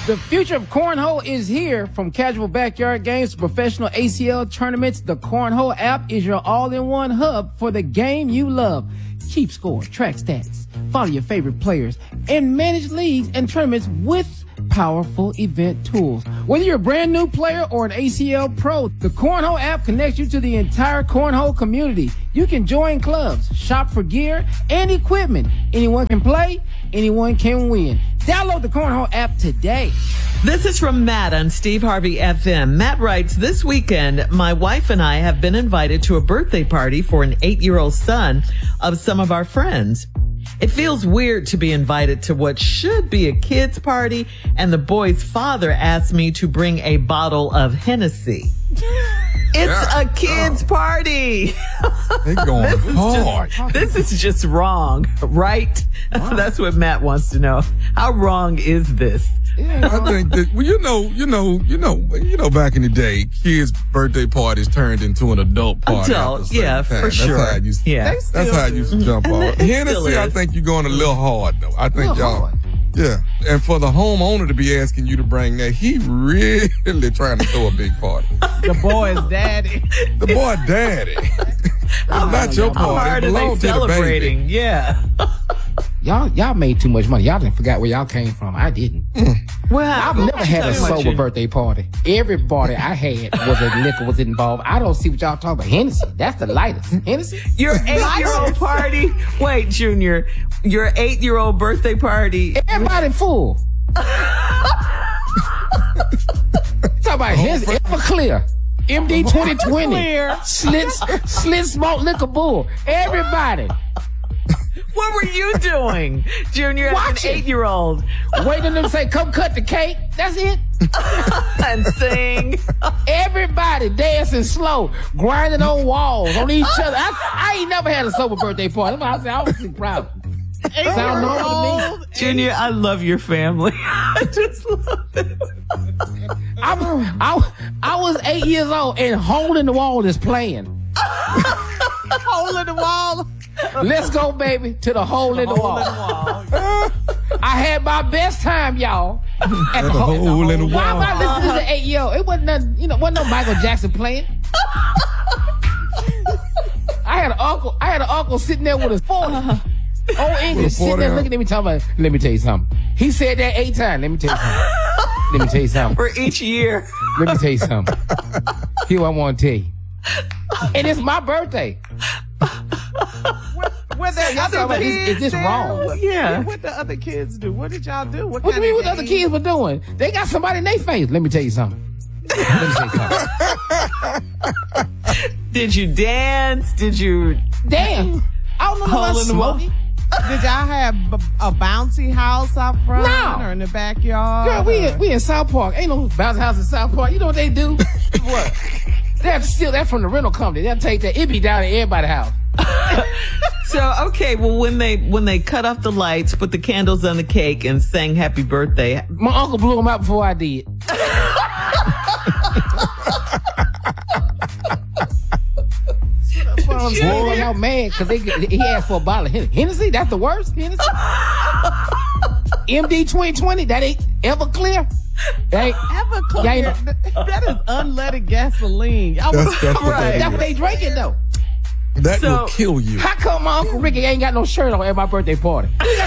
The future of cornhole is here. From casual backyard games to professional ACL tournaments, the Cornhole app is your all-in-one hub for the game you love. Keep score, track stats, follow your favorite players, and manage leagues and tournaments with powerful event tools. Whether you're a brand new player or an ACL pro, the Cornhole app connects you to the entire cornhole community. You can join clubs, shop for gear and equipment. Anyone can play, anyone can win. Download the Cornhole app today. This is from Matt on Steve Harvey FM. Matt writes, this weekend, my wife and I have been invited to a birthday party for an 8-year-old son of some of our friends. It feels weird to be invited to what should be a kid's party, and the boy's father asked me to bring a bottle of Hennessy. It's a kid's party. They're going hard. This is just wrong, right? Wow. That's what Matt wants to know. How wrong is this? I think that, well, you know, back in the day, kids' birthday parties turned into an adult party. Yeah, for sure. That's how it used to, that's how it used to jump off. Hennessy, I think you're going a little hard, though. I think y'all, yeah. And for the homeowner to be asking you to bring that, he really trying to throw a big party. The boy's daddy. The boy daddy. It's not your party. How hard are they celebrating? Yeah. Y'all made too much money. Y'all didn't forget where y'all came from. I didn't. Well, I've never had a sober birthday party. Every party I had was a liquor was involved. I don't see what y'all talking about. Hennessy, that's the lightest. Hennessy? Your 8-year-old party? Wait, Junior, your 8-year-old birthday party. Everybody full. Talk about Hennessy, Everclear. MD 2020. Slit Smoke Liquor Bull. Everybody. What were you doing, Junior, as an 8-year-old? Waiting on them to say, come cut the cake. That's it. And sing. Everybody dancing slow, grinding on walls, on each other. I ain't never had a sober birthday party. I was super proud. Sound normal to me. Junior, I love your family. I just love it. I was 8 years old and Hole in the Wall is playing. Hole in the Wall. Let's go, baby, to the Hole in the Wall. I had my best time, y'all. At the Hole in the Wall. Why am I listening to the 8-year-old? It wasn't nothing, wasn't no Michael Jackson playing. I had an uncle sitting there with his 40. Old English sitting there looking at me talking about, let me tell you something. He said that 8 times. Let me tell you something. For each year. Let me tell you something. Here what I want to tell you. And it's my birthday. What the other kids is this wrong? Yeah. What the other kids do? What did y'all do? What do you mean what the other kids were doing? They got somebody in their face. Let me tell you something. Did you dance? Did you dance? I don't know about smoking. Did y'all have a bouncy house out front? No. Or in the backyard? Girl, we in South Park. Ain't no bouncy house in South Park. You know what they do? What? They have to steal that from the rental company. They'll take that. It be down at everybody's house. So, okay, well, when they cut off the lights, put the candles on the cake, and sang happy birthday. My uncle blew them out before I did. That's what I'm saying. Y'all mad because he asked for a bottle of Hennessy. That's the worst, Hennessy. MD 2020, that ain't Everclear. Everclear. That is unleaded gasoline. That's what they drinking though. That will kill you. How come my Uncle Ricky ain't got no shirt on at my birthday party? He ain't got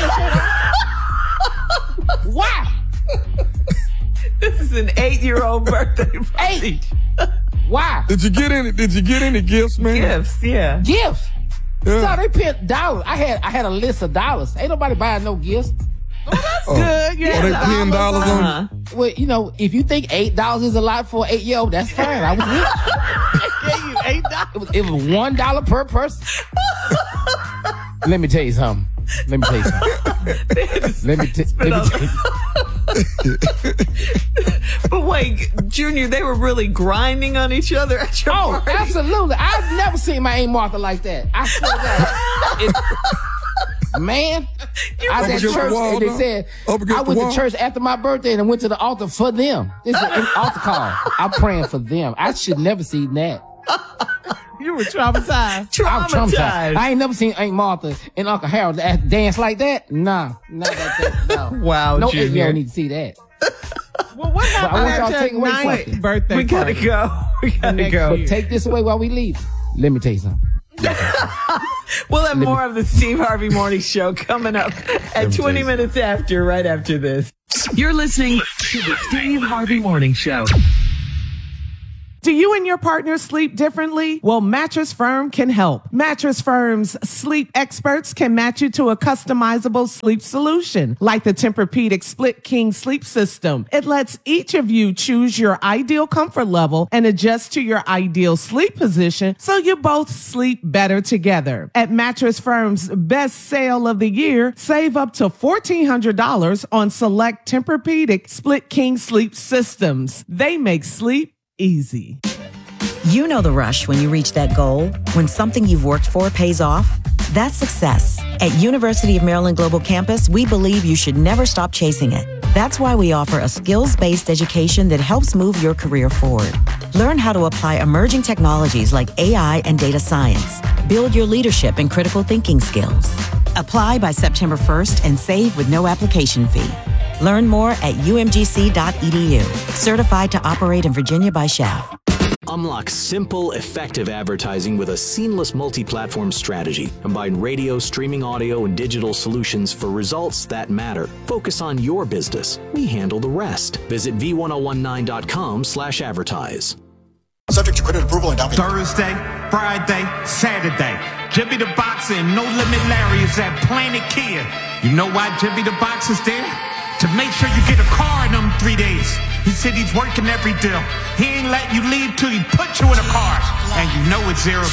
no shirt on. Why? This is an 8-year-old birthday party. 8. Why? Did you get any gifts, man? Gifts, yeah. Gifts. Yeah. No, they paid dollars. I had a list of dollars. Ain't nobody buying no gifts. Oh, that's good. Yeah. They paying dollars on you? Well, if you think $8 is a lot for an 8-year-old, that's fine. I was rich. Gave you $8. It was $1 per person. Let me tell you something. But wait, Junior, they were really grinding on each other at your party? Absolutely. I've never seen my Aunt Martha like that. I swear to God. Man, I was at church and they said, I went to church after my birthday and I went to the altar for them. This is an altar call. I'm praying for them. I should never see that. You were traumatized. I'm traumatized. I ain't never seen Aunt Martha and Uncle Harold dance like that. Nah, not like that. No. Wow, no Junior. No 8-year-old need to see that. Well, what I want happened y'all to at take your away 9th something. birthday We gotta party? go. We gotta go. But take this away while we leave. Let me tell you something. We'll have more of the Steve Harvey Morning Show coming up at 20 minutes after, right after this. You're listening to the Steve Harvey Morning Show. Do you and your partner sleep differently? Well, Mattress Firm can help. Mattress Firm's sleep experts can match you to a customizable sleep solution, like the Tempur-Pedic Split King Sleep System. It lets each of you choose your ideal comfort level and adjust to your ideal sleep position so you both sleep better together. At Mattress Firm's best sale of the year, save up to $1,400 on select Tempur-Pedic Split King Sleep Systems. They make sleep easy. You know the rush when you reach that goal, when something you've worked for pays off. That's success. At University of Maryland Global Campus, we believe you should never stop chasing it. That's why we offer a skills-based education that helps move your career forward. Learn how to apply emerging technologies like AI and data science. Build your leadership and critical thinking skills. Apply by September 1st and save with no application fee. Learn more at umgc.edu. Certified to operate in Virginia by SCHAF. Unlock simple, effective advertising with a seamless multi-platform strategy. Combine radio, streaming audio, and digital solutions for results that matter. Focus on your business. We handle the rest. Visit v1019.com/advertise. Subject to credit approval and down payment. Thursday, Friday, Saturday. Jimmy the Boxer and No Limit Larry is at Planet Kia. You know why Jimmy the Boxer's there? To make sure you get a car in them 3 days. He said he's working every deal. He ain't letting you leave till he put you in a car. And you know it's 0